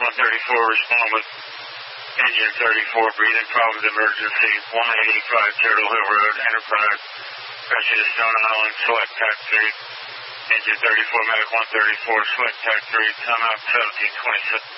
134, respond with engine 34, breathing problems, emergency, 185 Turtle Hill Road, Enterprise, pressure to Stone Island, select TAC 3, engine 34, medic 134, select TAC 3, time out 1726.